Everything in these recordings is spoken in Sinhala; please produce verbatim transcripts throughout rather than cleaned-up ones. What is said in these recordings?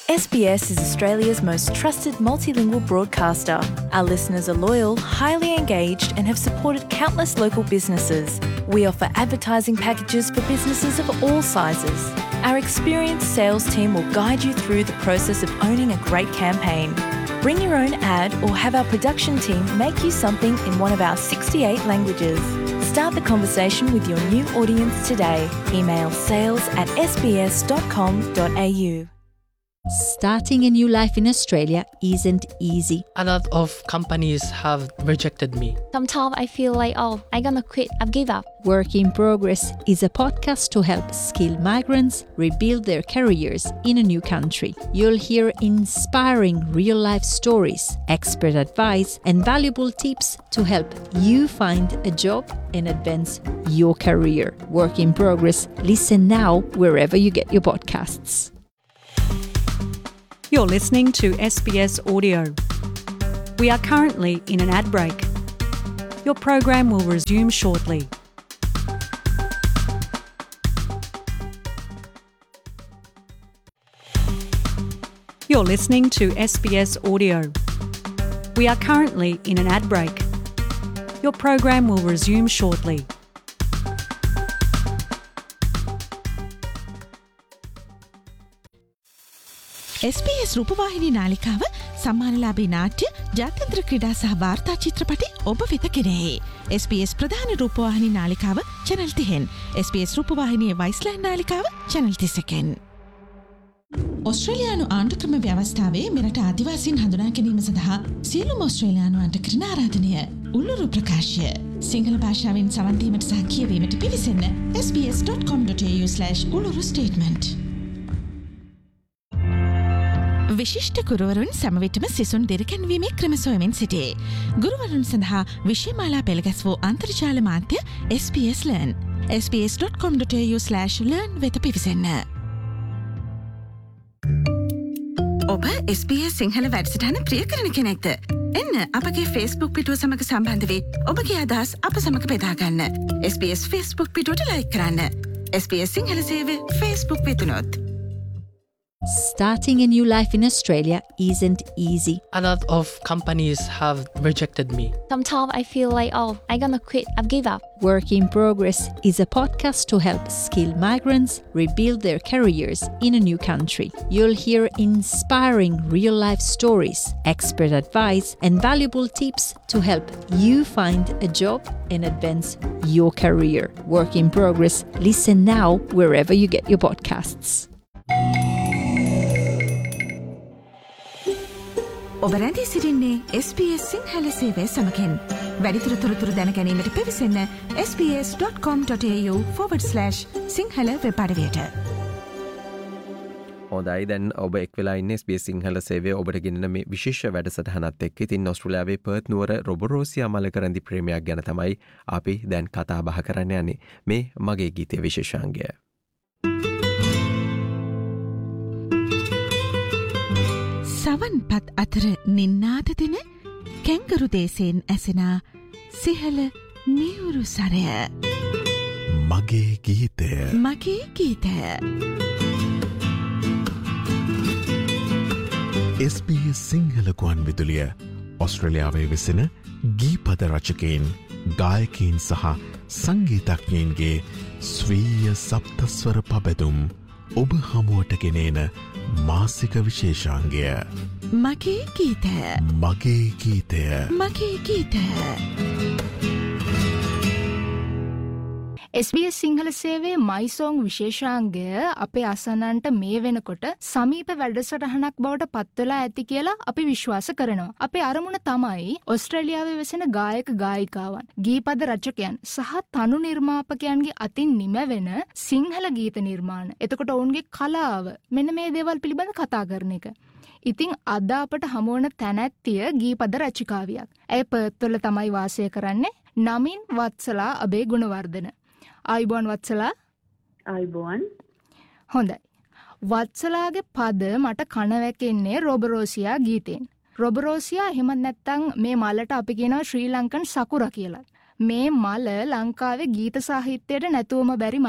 S B S is Australia's most trusted multilingual broadcaster. Our listeners are loyal, highly engaged, and have supported countless local businesses. We offer advertising packages for businesses of all sizes. Our experienced sales team will guide you through the process of owning a great campaign. Bring your own ad or have our production team make you something in one of our sixty-eight languages. Start the conversation with your new audience today. Email sales at s b s dot com dot a u. Starting a new life in Australia isn't easy. A lot of companies have rejected me. Sometimes I feel like, oh, I'm gonna quit, I've give up. Work in Progress is a podcast to help skilled migrants rebuild their careers in a new country. You'll hear inspiring real-life stories, expert advice, and valuable tips to help you find a job and advance your career. Work in Progress. Listen now wherever you get your podcasts. You're listening to S B S Audio. We are currently in an ad break. Your program will resume shortly. You're listening to S B S Audio. We are currently in an ad break. Your program will resume shortly. S B S රූපවාහිනී නාලිකාව සම්මානලාභී නාට්‍ය ජාත්‍යන්තර ක්‍රීඩා සහ වාර්තා චිත්‍රපටි ඔබ වෙත ගෙනෙයි. S B S ප්‍රධාන රූපවාහිනී නාලිකාව channel තිහෙන්. S B S රූපවාහිනියේ වයිස්ලෑන්ඩ් නාලිකාව channel තිසකෙන්. ඔස්ට්‍රේලියානු ආණ්ඩුක්‍රම ව්‍යවස්ථාවේ මෙරට ආදිවාසීන් හඳුනා ගැනීම සඳහා සියලුම ඔස්ට්‍රේලියානුවන්ට කරන ආරාධනය. උල්ලුරු ප්‍රකාශය. සිංහල භාෂාවෙන් සවන් දීමට සහ කියවීමට පිවිසෙන්න s b s dot com dot a u slash uluru statement. විශිෂ්ට ගුරුවරුන් සමවිටම සිසුන් දිරිකැන්වීමේ ක්‍රම සොයමින් සිටේ. ගුරුවරුන් සඳහා විෂයමාලා පෙළගැස් වූ අන්තර්ජාල මාධ්‍ය S B S Learn. s b s dot com dot a u slash learn වෙත පිවිසන්න. ඔබ S B S සිංහල වැඩසටහන ප්‍රිය කරන කෙනෙක්ද? එන්න අපගේ Facebook පිටුව සමග සම්බන්ධ වී ඔබගේ අදහස් අප සමග බෙදා ගන්න. S B S Facebook පිටුවට like කරන්න. S B S සිංහල සේවය Facebook වෙතුනොත්. Starting a new life in Australia isn't easy. A lot of companies have rejected me. Sometimes I feel like, oh, I'm gonna quit, I've give up. Work in Progress is a podcast to help skilled migrants rebuild their careers in a new country. You'll hear inspiring real-life stories, expert advice, and valuable tips to help you find a job and advance your career. Work in Progress. Listen now wherever you get your podcasts. ඔබ රැඳී සිටින්නේ S B S සිංහල සේවය සමගින්. වැඩිදුර තොරතුරු දැන ගැනීමට පිවිසන්න s b s dot com dot a u forward slash Sinhala web අඩවියට. හොඳයි දැන් ඔබ එක් වෙලා ඉන්නේ S B S සිංහල සේවය ඔබට ගෙනෙන මේ විශේෂ වැඩසටහනත් එක්ක. ඉතින් ඔස්ට්‍රේලියාවේ පර්ත් නුවර රොබරෝසියා මලක රැඳි ප්‍රේමයක් ගැන තමයි අපි දැන් කතා බහ කරන්න යන්නේ. මේ මගේ ගීතයේ විශේෂාංගය. සවන්පත් අතර නින්නාද දෙන කැංගරු දේශයෙන් ඇසෙනා සිහල මියුරු සරය. මගේ ගීතය මගේ ගීතය. S B S සිංහල ගුවන් විදුලිය ඔස්ට්‍රේලියාවේ වෙසෙන ගීපද රචකයින් ගායකයින් සහ සංගීතඥයින්ගේ ස්වීය සප්තස්වර පබැදුම් ඔබ හමුවට ගෙනේන මාසික විශේෂාංගය. මගේ ගීතය මගේ ගීතය මගේ ගීතය. S B S සිංහල සේවයේ මයිසෝං විශේෂාංගය අපේ අසන්නන්ට මේ වෙනකොට සමීප වැඩසටහනක් බවට පත්වලා ඇති කියලා අපි විශ්වාස කරනවා. අපේ අරමුණ තමයි ඔස්ට්‍රේලියාවේ වෙසෙන ගායක ගායිකාවන්, ගීපද රචකයන් සහ තනු නිර්මාපකයන්ගේ අතින් නිමැවෙන සිංහල ගීත නිර්මාණ. එතකොට ඔවුන්ගේ කලාව මෙන්න මේ දේවල් පිළිබඳ කතා කරන එක. ඉතින් අද අපට හමුවන තැනැත්තිය ගීපද රචිකාවියක්. ඇය පර්ත්වල තමයි වාසය කරන්නේ. නමින් වත්සලා අබේ ගුණවර්ධන. ආයිබෝන් වත්සලා. ආයිබෝන්. හොඳයි. වත්සලාගේ පද මට කනවැකෙන්නේ රොබරෝසියා ගීතෙන්. රොබරෝසියා එහෙමත් නැත්නම් මේ මලට අපි කියනවා ශ්‍රී ලංකන් සකුරා කියලා. මේ මල ලංකාවේ ගීත සාහිත්‍යයට නැතුවම බැරි මලක්.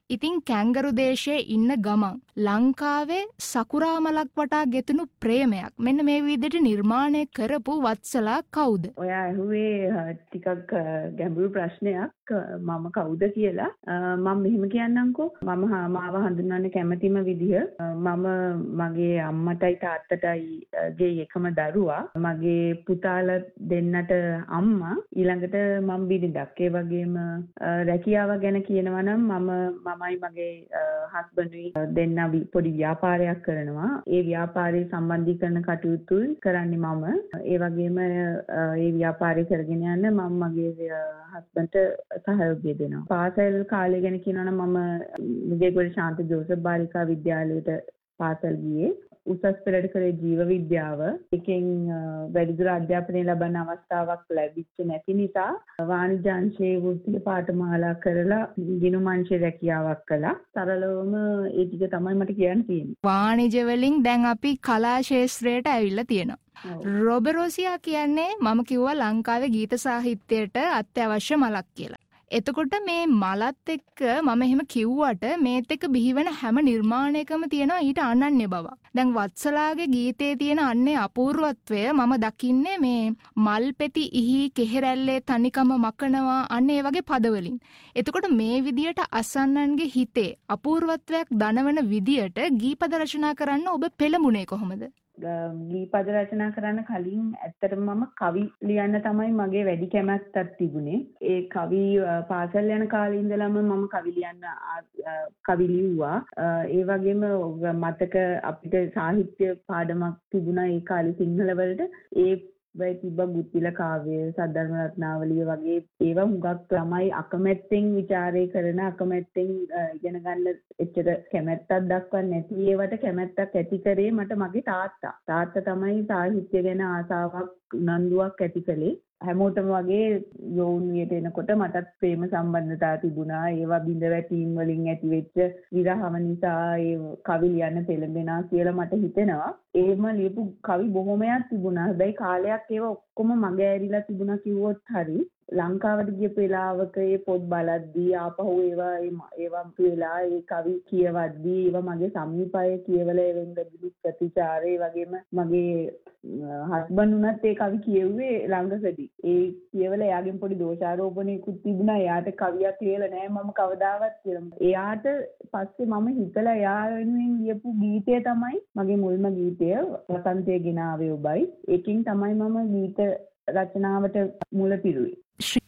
ඉතින් කැංගරු දේශයේ ඉන්න ගමන් ලංකාවේ සකුරා මලක් වටා ගෙතුණු ප්‍රේමයක් මෙන්න මේ විදිහට නිර්මාණය කරපු වත්සලා කවුද? ඔයා ඇහුවේ ටිකක් ගැඹුරු ප්‍රශ්නයක් මම කවුද කියලා. මම මෙහෙම කියන්නම්කෝ. මම මාව හඳුන්වන්න කැමතිම විදිහ මම මගේ අම්මටයි තාත්තටයි ගේ එකම දරුවා. මගේ පුතාලා දෙන්නට අම්මා, ඊළඟට මම බිරිඳක්. ඒ වගේම රැකියාව ගැන කියනවා නම් මම මමයි මගේ හස්බන්ඩ්යි දෙන්න පොඩි ව්‍යාපාරයක් කරනවා. ඒ ව්‍යාපාරයේ සම්බන්ධීකරණ කටයුතු කරන්නේ මම. ඒ වගේම ඒ ව්‍යාපාරය කරගෙන යන්න මම මගේ හස්බන්ඩ්ට සහයෝගය දෙනවා. පාසල් කාලය ගැන කියනවා නම් මම විජේගුරු ශාන්ත ජෝසප් බාලිකා විද්‍යාලයට පාසල් ගියේ. උසස් පෙළට කරේ ජීව විද්‍යාව. එකෙන් වැඩිදුර අධ්‍යාපනය ලබන අවස්ථාවක් ලැබිච්ච නැති නිසා වාණිජ්‍ය අංශයේ වෘත්තීය පාඨමාලා කරලා ගිණුම් අංශයේ රැකියාවක් කළා. සරලවම ඒ ටික තමයි මට කියන්න තියෙන්නේ. වාණිජ්‍ය වලින් දැන් අපි කලා ශාස්ත්‍රයට ඇවිල්ලා තියෙනවා. රොබරෝසියා කියන්නේ මම කිව්වා ලංකාවේ ගීත සාහිත්‍යයට අත්‍යවශ්‍ය මලක් කියලා. එතකොට මේ මලත් එක්ක මම එහෙම කිව්වට මේත් එක්ක බිහිවන හැම නිර්මාණයකම තියෙනවා ඊට අනන්‍ය බවක්. දැන් වත්සලාගේ ගීතේ තියෙන අන්නේ අපූර්වත්වය මම දකින්නේ මේ මල් පෙති ඉහි කෙහෙරැල්ලේ තනිකම මකනවා අන්න ඒ වගේ පදවලින්. එතකොට මේ විදියට අසන්නන්ගේ හිතේ අපූර්වත්වයක් දනවන විදියට ගීපද රචනා කරන්න ඔබ පෙළඹුණේ කොහොමද? ගීපද රචනා කරන්න කලින් ඇත්තටම මම කවි ලියන්න තමයි මගේ වැඩි කැමැත්තක් තිබුණේ. ඒ කවි පාසල් යන කාලේ ඉඳලම මම කවි ලියන්න කවි ලිව්වා. ඒ වගේම මතක අපිට සාහිත්‍ය පාඩමක් තිබුණා ඒ කාලේ සිංහල වලට. ඒ වෙයි තිබ්බ ගුත්තිල කාව්‍ය, සද්ධර්ම රත්නාවලිය වගේ ඒවා හුඟක් ළමයි අකමැත්තෙන් ਵਿਚාරය කරන අකමැත්තෙන් ඉගෙන ගන්න එච්චර කැමැත්තක් දක්වන්නේ නැති ඒවට කැමැත්තක් ඇති කරේ මට මගේ තාත්තා. තාත්තා තමයි සාහිත්‍ය ගැන ආසාවක් උනන්දුවක් ඇති කළේ. හැමෝටම වගේ යෝනියට එනකොට මටත් ප්‍රේම සම්බන්ධතා තිබුණා. ඒවා බිඳ වැටීම් වලින් ඇති වෙච්ච විරහම නිසා ඒ කවි ලියන්න පෙළඹෙනා කියලා මට හිතෙනවා. ඒම ලියපු කවි බොහොමයක් තිබුණා. හැබැයි කාලයක් ඒවා ඔක්කොම මග ඇරිලා තිබුණා කිව්වොත් හරි. ලංකාවට ගියපු වෙලාවක ඒ පොත් බලද්දී ආපහු ඒවා ඒවා වෙලා ඒ කවි කියවද්දී ඒවා මගේ සම්නිපය කියවල එවෙන් ලැබුණු ප්‍රතිචාරය වගේම මගේ හස්බන්ඩ් උනත් ඒ කවි කියුවේ ළඟකදී. ඒ කියවල එයාගෙන් පොඩි දෝෂාරෝපණයකුත් තිබුණා. එයාට කවියක් කියලා නෑ මම කවදාවත් කියලා. එයාට පස්සේ මම හිතලා එයා වෙනුවෙන් ලියපු ගීතය තමයි මගේ මුල්ම ගීතය වසන්තය ගෙන ආවේ ඔබයි. ඒකෙන් තමයි මම ගීත රචනාවට මුල පිරුවේ.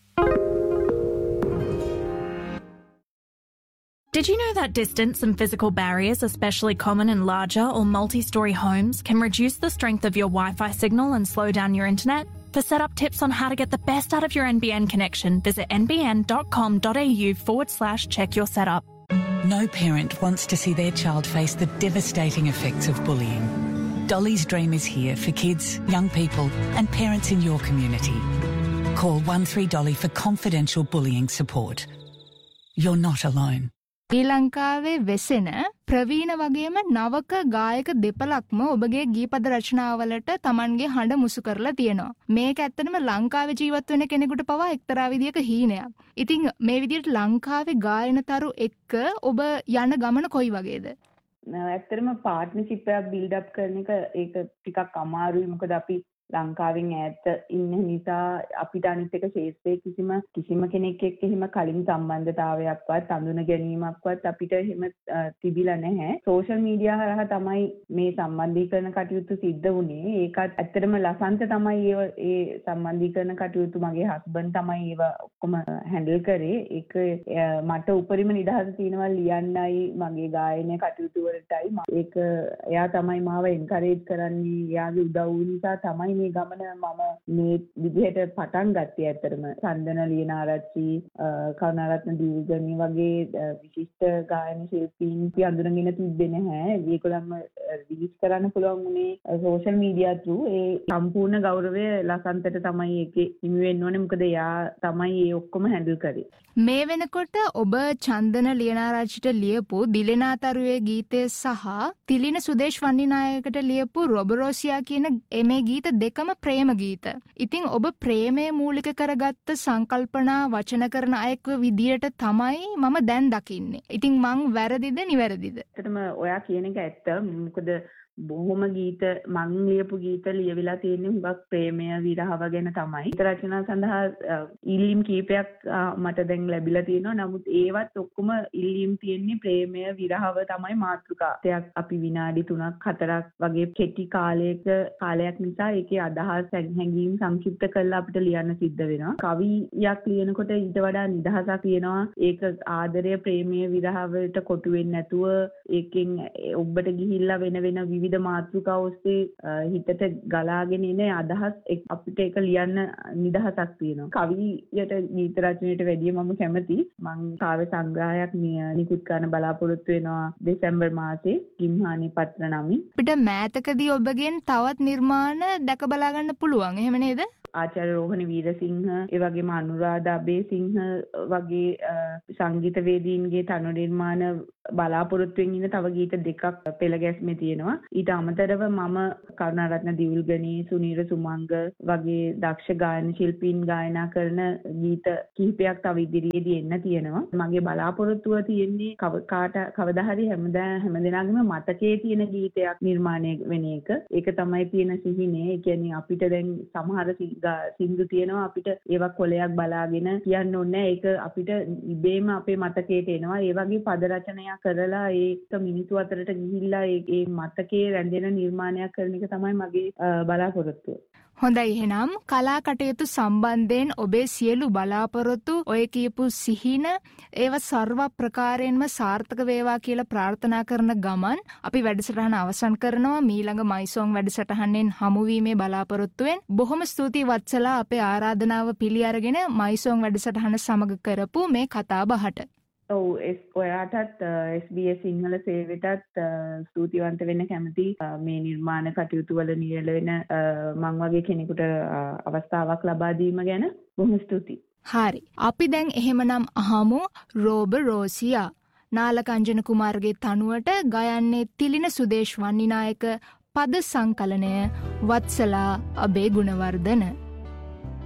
Did you know that distance and physical barriers, especially common in larger or multi-storey homes, can reduce the strength of your Wi-Fi signal and slow down your internet? For setup tips on how to get the best out of your N B N connection, visit nbn.com.au forward slash check your setup. No parent wants to see their child face the devastating effects of bullying. Dolly's Dream is here for kids, young people and parents in your community. Call one three dolly for confidential bullying support. You're not alone. ශ්‍රී ලංකාවේ වෙසෙන ප්‍රවීණ වගේම නවක ගායක දෙපළක්ම ඔබගේ ගීපද රචනාවලට Tamanගේ හඬ මුසු කරලා තියෙනවා. මේක ඇත්තටම ලංකාවේ ජීවත් වෙන කෙනෙකුට පවා එක්තරා විදියක හීනයක්. ඉතින් මේ විදියට ලංකාවේ ගායනතරු එක්ක ඔබ යන ගමන කොයි වගේද? ඇත්තටම පාර්ට්නර්ෂිප් එකක් බිල්ඩ් අප් කරන එක ඒක ටිකක් අමාරුයි. මොකද අපි ලංකාවෙන් ඈත ඉන්න නිසා අපිට අනිත් එක ශේෂ්ත්‍රයේ කිසිම කිසිම කෙනෙක් එක්ක එහෙම කලින් සම්බන්ධතාවයක්වත් අඳුන ගැනීමක්වත් අපිට එහෙම තිබිලා නැහැ. සෝෂල් මීඩියා හරහා තමයි මේ සම්බන්ධීකරණ කටයුතු සිද්ධ වුණේ. ඒකත් ඇත්තටම ලසන්ත තමයි ඒ සම්බන්ධීකරණ කටයුතු මගේ හස්බන්ඩ් තමයි ඒවා ඔක්කොම හැන්ඩල් කරේ. ඒක මට උපරිම නිදහස තියෙනවා ලියන්නයි මගේ ගායන කටයුතු වලටයි. ඒක එයා තමයි මාව එන්කරේජ් කරන්නේ. එයාගේ උදව් නිසා තමයි මේ ගමන මම මේ විදිහට පටන් ගත්තේ. ඇත්තටම චන්දන ලියනාරච්චි, කරුණාරත්න දීර්ඝනී වගේ විශිෂ්ට ගායන ශිල්පීන් අඳුරගෙන තිබ්බේ නැහැ. ඒගොල්ලන්ම රිලීස් කරන්න පුළුවන් උනේ සෝෂල් මීඩියා through. ඒ සම්පූර්ණ ගෞරවය ලසන්තට තමයි ඒකේ හිමි වෙන්න ඕනේ. මොකද එයා තමයි ඒ ඔක්කොම හැන්ඩල් කරේ. මේ වෙනකොට ඔබ චන්දන ලියනාරච්චිට ලියපු දිලනාතරුවේ ගීතය සහ තිලින සුදේශ් වන්නිනායකට ලියපු රොබරෝසියා කියන මේ ගීත දෙකම ප්‍රේම ගීත. ඉතින් ඔබ ප්‍රේමය මූලික කරගත්ත සංකල්පනා වචන කරන අයෙක් විදියට තමයි මම දැන් දකින්නේ. ඉතින් මං වැරදිද නිවැරදිද? ඇත්තටම ඔයා කියන එක ඇත්ත. මොකද බොහොම ගීත මං ලියපු ගීත ලියවිලා තියෙන්නේ හුඟක් ප්‍රේමය විරහව ගැන තමයි. ගීත රචනා සඳහා ඉල්ලීම් කීපයක් මට දැන් ලැබිලා තියෙනවා. නමුත් ඒවත් ඔක්කොම ඉල්ලීම් තියෙන්නේ ප්‍රේමය විරහව තමයි මාතෘකාවක්. අපි විනාඩි තුනක් හතරක් වගේ කෙටි කාලයක කාලයක් නිසා ඒකේ අදහස් හැඟීම් සංක්ෂිප්ත කරලා අපිට ලියන්න සිද්ධ වෙනවා. කවියක් ලියනකොට ඊට වඩා නිදහසක් තියෙනවා. ඒක ආදරය ප්‍රේමය විරහවට කොටු වෙන්නේ නැතුව ඒකෙන් ඔබට ගිහිල්ලා වෙන වෙන විවිධ මාතෘකා ඔස්සේ හිතට ගලාගෙන එන අදහස් අපිට ඒක ලියන්න නිදහසක් තියෙනවා. කවියට ගීත රචනයට වැඩිය මම කැමති. මං කාව්‍ය සංග්‍රහයක් නිකුත් කරන්න බලාපොරොත්තු වෙනවා දෙසැම්බර් මාසේ ගිම්හානි පත්‍ර නමින්. අපිට මෑතකදී ඔබගෙන් තවත් නිර්මාණ දැක බලා ගන්න පුළුවන්. එහෙම නේද? ආචාර්ය රෝහණ වීරසිංහ, ඒ වගේම අනුරාධ අබේසිංහ වගේ සංගීතවේදීන්ගේ තනු නිර්මාණ බලාපොරොත්තුෙන් ඉන්න තව ගීත දෙකක් පෙළ ගැස්මේ තියෙනවා. ඊට අමතරව මම කරුණාරත්න දිවුල්ගනී, සුනීර සුමංග වගේ දක්ෂ ගායන ශිල්පීන් ගායනා කරන ගීත කිහිපයක් තව ඉදිරියේදී එන්න තියෙනවා. මගේ බලාපොරොත්තුව තියෙන්නේ කාට කවදා හරි හැමදා හැමදෙනාගේම මතකයේ තියෙන ගීතයක් නිර්මාණය වෙන එක. ඒක තමයි තියෙන සිහිනේ. ඒ කියන්නේ අපිට දැන් සමහර සින්දු තියෙනවා අපිට ඒවා කොලයක් බලාගෙන කියන්න ඕනේ. ඒක අපිට ඉබේම අපේ මතකයට එනවා. ඒ වගේ පද රචනයක් කරලා ඒක මිනිස්සු අතරට ගිහිල්ලා ඒ මතකයේ රැඳෙන නිර්මාණයක් කරන එක තමයි මගේ බලාපොරොත්තුව. හොඳයි, එහෙනම් කලා කටයුතු සම්බන්ධයෙන් ඔබේ සියලු බලාපොරොත්තු ඔය කියපු සිහින ඒව සර්ව ප්‍රකාරයෙන්ම සාර්ථක වේවා කියලා ප්‍රාර්ථනා කරන ගමන් අපි වැඩසටහන අවසන් කරනවා. මීළඟ මයිසෝන් වැඩසටහනෙන් හමුවීමේ බලාපොරොත්තුවෙන් බොහොම ස්තුතියි වත්සලා අපේ ආරාධනාව පිළි අරගෙන මයිසෝන් වැඩසටහන සමග කරපු මේ කතා බහට. ඔව් ඔයාටත් එස් බී එස් සිංහල සේවයටත් ස්තුතිවන්ත වෙන්න කැමති. මේ නිර්මාණ කටයුතු වල නිරත වෙන මං වගේ කෙනෙකුට අවස්ථාවක් ලබා දීම ගැන බොහොම ස්තුතියි. හරි. අපි දැන් එහෙමනම් අහමු රෝබ රෝසියා. නාලකංජන කුමාරගේ තනුවට ගයන්නේ තිලින සුදේශ් වන්නිනායක, පද සංකලනය වත්සලා අබේ ගුණවර්ධන.